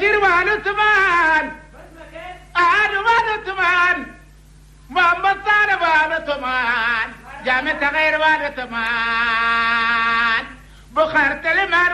بشير والثمان أنا والثمان محمد طالب والثمان جامعة غير والثمان بخارة المال